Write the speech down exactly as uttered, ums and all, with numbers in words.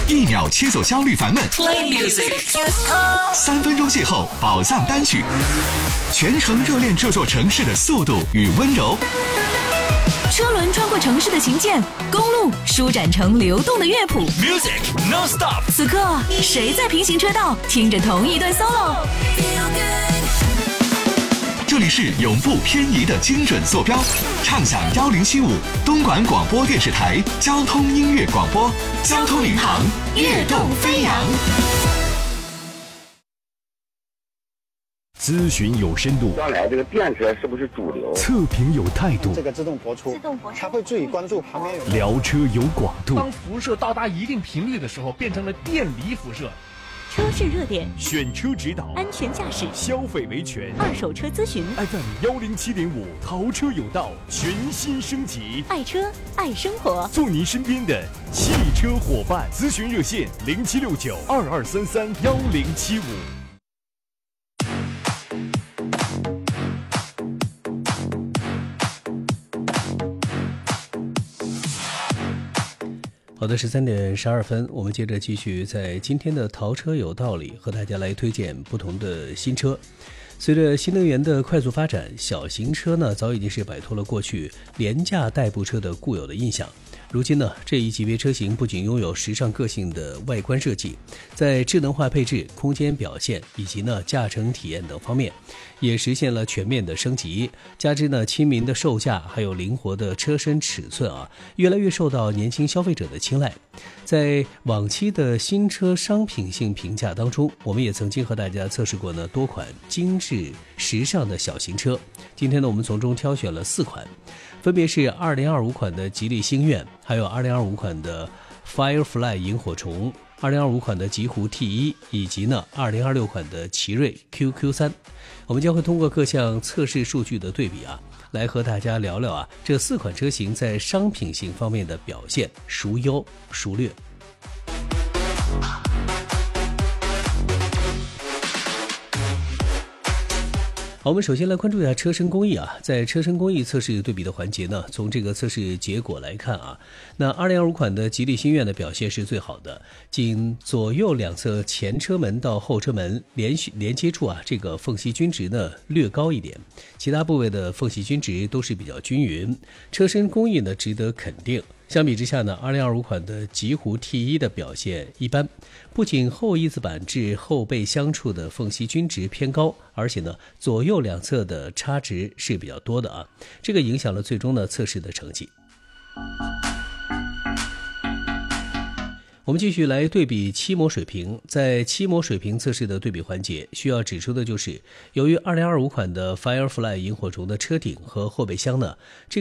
一秒切走焦虑烦闷， Play music， 三分钟邂逅宝藏单曲，全程热恋这座城市的速度与温柔。 车轮穿过城市的琴键，公路舒展成流动的乐谱。 Music non stop。 此刻，谁在平行车道听着同一段 solo？ 这里是永不偏移的精准坐标，畅享幺零七五东莞广播电视台交通音乐广播，交通领航，跃动飞扬。 咨询有深度， 将来这个电车是不是主流？ 测评有态度， 这个自动播出， 自动播出， 它会注意关注旁边有。 聊车有广度。 当辐射到达一定频率的时候，变成了电离辐射。 车市热点， 选车指导， 安全驾驶， 消费维权， 二手车咨询。 F M 幺零七点五，淘车有道全新升级， 爱车爱生活， 做您身边的汽车伙伴。咨询热线零七六九二二三三幺零七五。 好的，十三点十二分，我们接着继续在今天的淘车有道理和大家来推荐不同的新车。随着新能源的快速发展，小型车呢早已经是摆脱了过去廉价代步车的固有的印象。如今呢，这一级别车型不仅拥有时尚个性的外观设计，在智能化配置、空间表现以及呢驾乘体验等方面，也实现了全面的升级。加之呢亲民的售价，还有灵活的车身尺寸啊，越来越受到年轻消费者的青睐。在往期的新车商品性评价当中，我们也曾经和大家测试过呢多款精致时尚的小型车。今天呢，我们从中挑选了四款，分别是二零二五款的吉利星愿，还有二零二五款的 Firefly 萤火虫，二零二五款的极狐 T 一，以及呢二零二六款的奇瑞 Q Q 三。我们将会通过各项测试数据的对比啊，来和大家聊聊啊这四款车型在商品性方面的表现，孰优孰劣。好，我们首先来关注一下车身工艺啊，在车身工艺测试对比的环节呢，从这个测试结果来看啊，那二零二五款的吉利星愿的表现是最好的，仅左右两侧前车门到后车门连续连接处啊，这个缝隙均值呢略高一点，其他部位的缝隙均值都是比较均匀，车身工艺呢值得肯定。相比之下呢，二零二五款的极狐 T 一 的表现一般，不仅后翼子板至后备箱处的缝隙均值偏高，而且呢左右两侧的差值是比较多的啊，这个影响了最终呢测试的成绩。我们继续来对比漆膜水平，在漆膜水平测试的对比环节，需要指出的就是，由于二零二五款的 Firefly 萤火虫的车顶和后备箱呢，这